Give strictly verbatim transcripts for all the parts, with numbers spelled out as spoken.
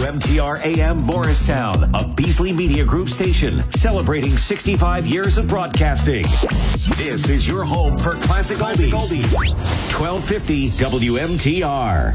M T R A M Morristown, a Beasley Media Group station celebrating sixty-five years of broadcasting. This is your home for classic, classic oldies. oldies. twelve fifty W M T R.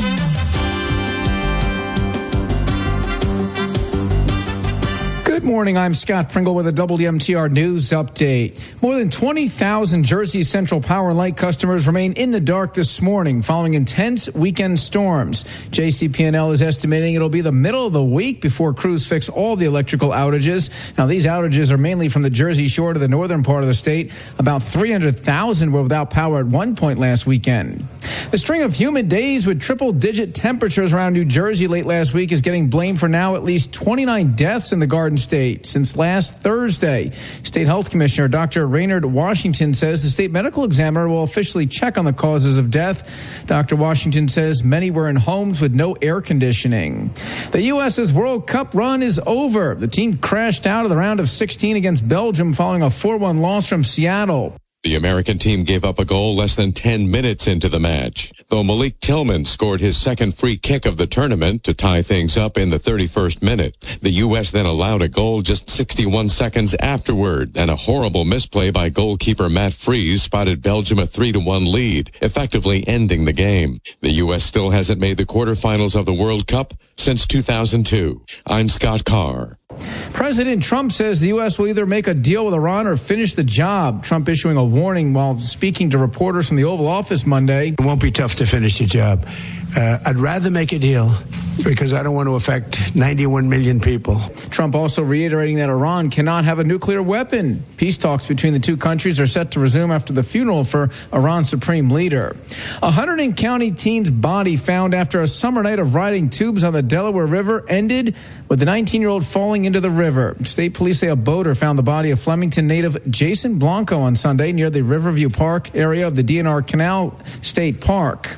Good morning, I'm Scott Pringle with a W M T R News Update. More than twenty thousand Jersey Central Power and Light customers remain in the dark this morning following intense weekend storms. J C P and L is estimating it'll be the middle of the week before crews fix all the electrical outages. Now, these outages are mainly from the Jersey Shore to the northern part of the state. About three hundred thousand were without power at one point last weekend. The string of humid days with triple-digit temperatures around New Jersey late last week is getting blamed for now at least twenty-nine deaths in the Garden State since last Thursday. State Health Commissioner Doctor Raynard Washington says the state medical examiner will officially check on the causes of death. Doctor Washington says many were in homes with no air conditioning. The U S's World Cup run is over. The team crashed out of the round of sixteen against Belgium following a four one loss from Seattle. The American team gave up a goal less than ten minutes into the match, though Malik Tillman scored his second free kick of the tournament to tie things up in the thirty-first minute. The U S then allowed a goal just sixty-one seconds afterward, and a horrible misplay by goalkeeper Matt Freese spotted Belgium a three to one lead, effectively ending the game. The U S still hasn't made the quarterfinals of the World Cup since two thousand two. I'm Scott Carr. President Trump says the U S will either make a deal with Iran or finish the job. Trump issuing a warning while speaking to reporters from the Oval Office Monday. It won't be tough to finish the job. Uh, I'd rather make a deal because I don't want to affect ninety-one million people. Trump also reiterating that Iran cannot have a nuclear weapon. Peace talks between the two countries are set to resume after the funeral for Iran's supreme leader. A Hunterdon County teen's body found after a summer night of riding tubes on the Delaware River ended with the nineteen-year-old falling into the river. State police say a boater found the body of Flemington native Jason Blanco on Sunday near the Riverview Park area of the D N R Canal State Park.